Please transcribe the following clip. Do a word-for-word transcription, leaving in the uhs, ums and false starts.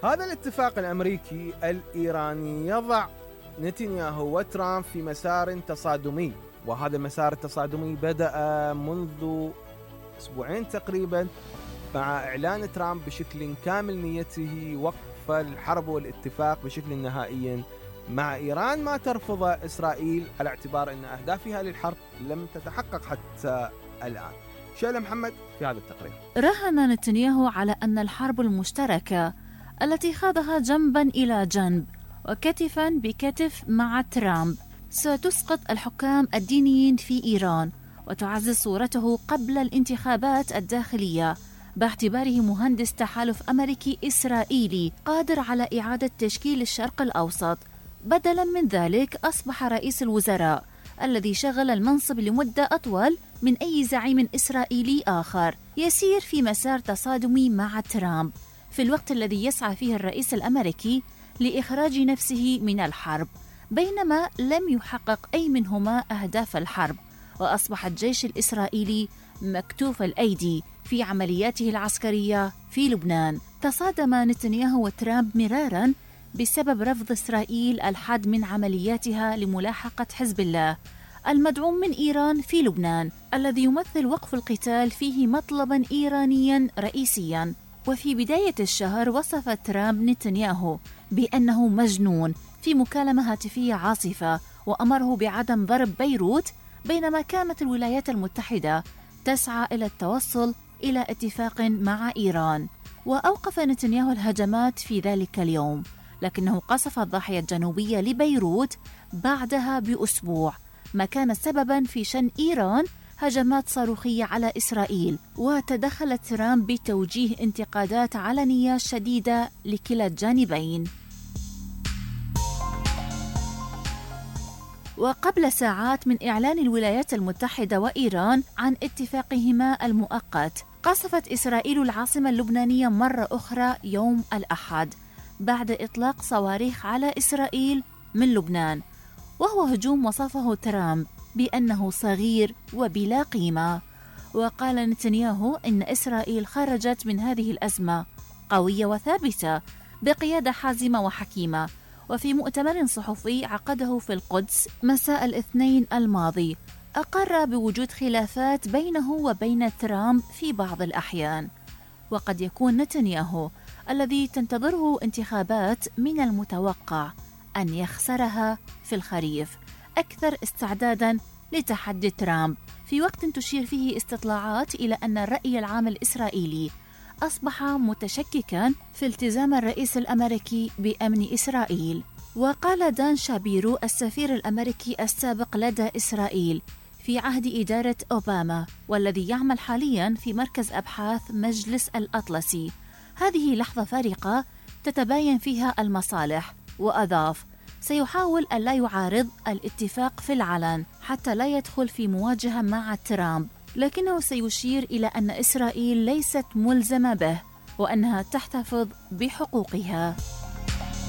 هذا الاتفاق الأمريكي الإيراني يضع نتنياهو وترامب في مسار تصادمي، وهذا المسار التصادمي بدأ منذ أسبوعين تقريبا مع إعلان ترامب بشكل كامل نيته وقف الحرب والاتفاق بشكل نهائي مع إيران، ما ترفض إسرائيل على اعتبار أن أهدافها للحرب لم تتحقق حتى الآن. شيلة محمد في هذا التقرير. راهن نتنياهو على أن الحرب المشتركة التي خاضها جنبا إلى جنب وكتفا بكتف مع ترامب ستسقط الحكام الدينيين في إيران وتعزز صورته قبل الانتخابات الداخلية، باعتباره مهندس تحالف أمريكي إسرائيلي قادر على إعادة تشكيل الشرق الأوسط. بدلا من ذلك أصبح رئيس الوزراء الذي شغل المنصب لمدة أطول من أي زعيم إسرائيلي آخر يسير في مسار تصادمي مع ترامب في الوقت الذي يسعى فيه الرئيس الأمريكي لإخراج نفسه من الحرب، بينما لم يحقق أي منهما أهداف الحرب، وأصبح الجيش الإسرائيلي مكتوف الأيدي في عملياته العسكرية في لبنان. تصادم نتنياهو وترامب مرارا بسبب رفض إسرائيل الحد من عملياتها لملاحقة حزب الله المدعوم من إيران في لبنان، الذي يمثل وقف القتال فيه مطلبا إيرانيا رئيسيا. وفي بداية الشهر وصف ترامب نتنياهو بأنه مجنون في مكالمة هاتفية عاصفة، وأمره بعدم ضرب بيروت، بينما كانت الولايات المتحدة تسعى إلى التوصل إلى اتفاق مع إيران. وأوقف نتنياهو الهجمات في ذلك اليوم، لكنه قصف الضاحية الجنوبية لبيروت بعدها بأسبوع، ما كان سببا في شن إيران هجمات صاروخية على إسرائيل. وتدخل ترامب بتوجيه انتقادات علنية شديدة لكلا الجانبين. وقبل ساعات من إعلان الولايات المتحدة وإيران عن اتفاقهما المؤقت، قصفت إسرائيل العاصمة اللبنانية مرة أخرى يوم الأحد بعد إطلاق صواريخ على إسرائيل من لبنان، وهو هجوم وصفه ترامب بأنه صغير وبلا قيمة. وقال نتنياهو إن إسرائيل خرجت من هذه الأزمة قوية وثابتة بقيادة حازمة وحكيمة. وفي مؤتمر صحفي عقده في القدس مساء الاثنين الماضي، أقر بوجود خلافات بينه وبين ترامب في بعض الأحيان، وقد يكون نتنياهو الذي تنتظره انتخابات من المتوقع أن يخسرها في الخريف أكثر استعداداً لتحدي ترامب، في وقت تشير فيه استطلاعات إلى أن الرأي العام الإسرائيلي أصبح متشككاً في التزام الرئيس الأمريكي بأمن إسرائيل. وقال دان شابيرو السفير الأمريكي السابق لدى إسرائيل في عهد إدارة أوباما، والذي يعمل حالياً في مركز أبحاث مجلس الأطلسي، هذه لحظة فارقة تتباين فيها المصالح. وأضاف: سيحاول ألا يعارض الاتفاق في العلن حتى لا يدخل في مواجهة مع ترامب، لكنه سيشير إلى أن إسرائيل ليست ملزمة به وأنها تحتفظ بحقوقها.